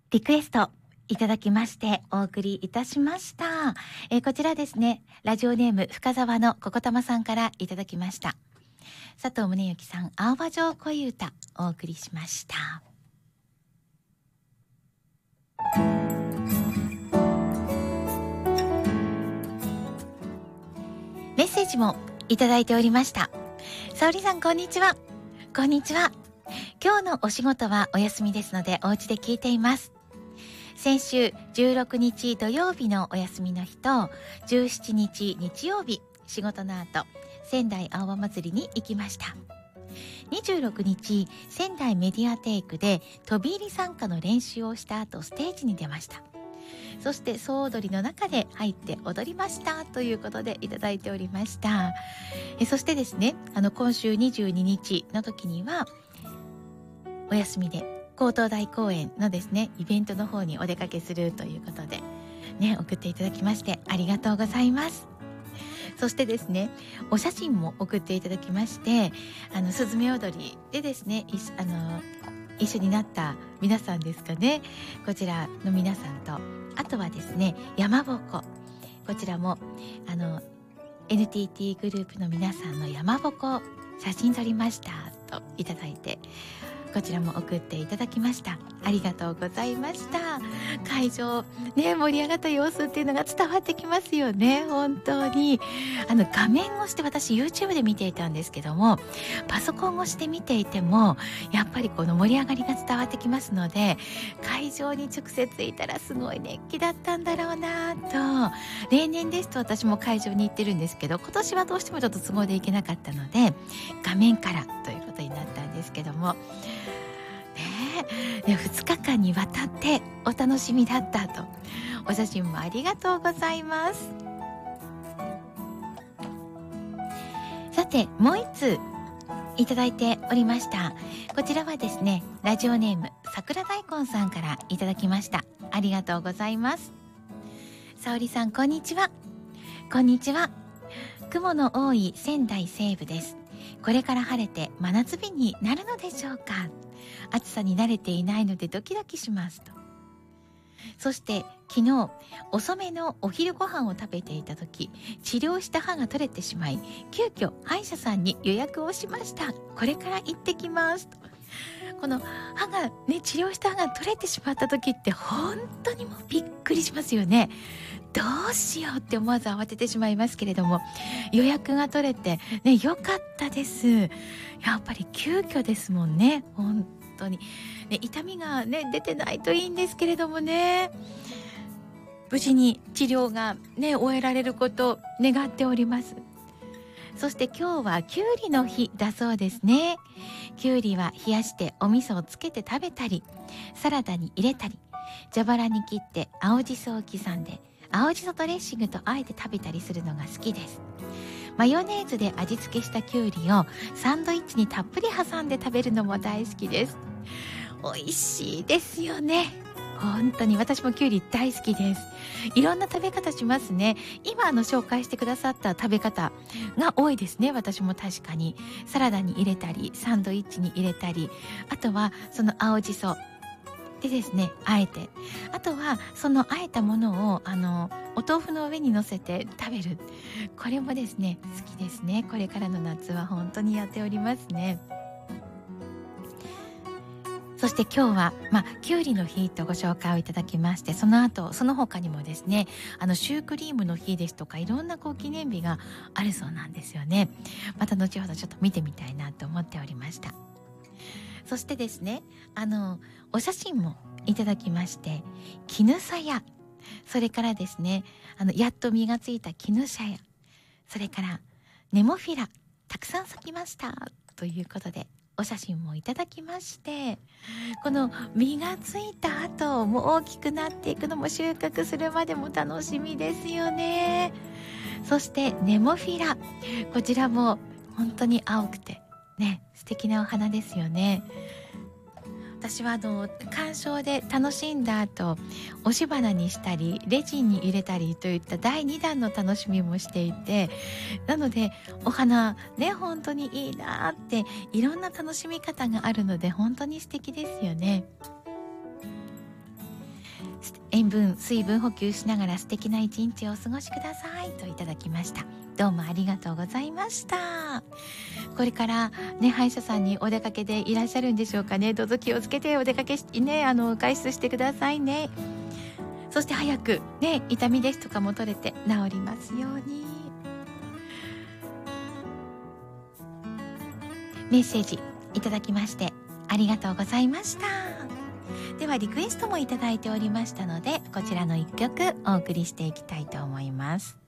リクエストいただきましてお送りいたしました。こちらですね、ラジオネーム深沢のここたまさんからいただきました。佐藤宗之さん、青葉城恋歌お送りしました。メッセージもいただいておりました。沙織さん、こんにちは。こんにちは。今日のお仕事はお休みですのでお家で聞いています。先週16日土曜日のお休みの日と17日日曜日仕事の後仙台青葉祭りに行きました。26日仙台メディアテイクで飛び入り参加の練習をした後ステージに出ました。そして総踊りの中で入って踊りましたということでいただいておりました。そしてですね、今週22日の時にはお休みで高等大公園のですねイベントの方にお出かけするということでね、送っていただきましてありがとうございます。そしてですね、お写真も送っていただきまして、すずめ踊りでですね、一緒になった皆さんですかね、こちらの皆さんと、あとはですね山鉾、こちらもNTT グループの皆さんの山鉾写真撮りましたといただいて、こちらも送っていただきました。ありがとうございました。会場ね、盛り上がった様子っていうのが伝わってきますよね。本当に画面越しで私 YouTube で見ていたんですけども、パソコン越しで見ていてもやっぱりこの盛り上がりが伝わってきますので、会場に直接いたらすごい熱気だったんだろうなと。例年ですと私も会場に行ってるんですけど、今年はどうしてもちょっと都合で行けなかったので画面からということになったんですけどもね、2日間にわたってお楽しみだったと。お写真もありがとうございます。さてもう一通いただいておりました。こちらはですね、ラジオネーム桜大根さんからいただきました。ありがとうございます。沙織さん、こんにちは。こんにちは。雲の多い仙台西部です。これから晴れて真夏日になるのでしょうか。暑さに慣れていないのでドキドキしますと。そして昨日遅めのお昼ご飯を食べていた時、治療した歯が取れてしまい、急遽歯医者さんに予約をしました。これから行ってきますと。この歯がね、治療した歯が取れてしまった時って本当にもうびっくりしますよね。どうしようって思わず慌ててしまいますけれども、予約が取れてね、よかったです。やっぱり急遽ですもんね。本当に、ね、痛みがね出てないといいんですけれどもね、無事に治療がね終えられることを願っております。そして今日はきゅうりの日だそうですね。きゅうりは冷やしてお味噌をつけて食べたり、サラダに入れたり、蛇腹に切って青じそを刻んで青じそドレッシングとあえて食べたりするのが好きです。マヨネーズで味付けしたきゅうりをサンドイッチにたっぷり挟んで食べるのも大好きです。美味しいですよね。本当に私もきゅうり大好きです。いろんな食べ方しますね。今紹介してくださった食べ方が多いですね。私も確かにサラダに入れたり、サンドイッチに入れたり、あとはその青じそでですね、あえて、あとはそのあえたものをお豆腐の上に乗せて食べる、これもですね好きですね。これからの夏は本当にやっておりますね。そして今日はきゅうりの日とご紹介をいただきまして、その後その他にもですね、シュークリームの日ですとかいろんな記念日があるそうなんですよね。また後ほどちょっと見てみたいなと思っておりました。そしてですね、お写真もいただきまして、絹さや、それからですね、やっと実がついた絹さや、それからネモフィラたくさん咲きましたということでお写真もいただきまして、この実がついた後もう大きくなっていくのも収穫するまでも楽しみですよね。そしてネモフィラ、こちらも本当に青くてね、素敵なお花ですよね。私は鑑賞で楽しんだ後、押し花にしたりレジンに入れたりといった第2弾の楽しみもしていて、なのでお花ね、本当にいいなって、いろんな楽しみ方があるので本当に素敵ですよね。 塩分水分補給しながら素敵な一日をお過ごしくださいといただきました。どうもありがとうございました。これからね、歯医者さんにお出かけでいらっしゃるんでしょうかね。どうぞ気をつけてお出かけしね、外出してくださいね。そして早くね、痛みですとかも取れて治りますように。メッセージいただきましてありがとうございました。ではリクエストもいただいておりましたので、こちらの一曲お送りしていきたいと思います。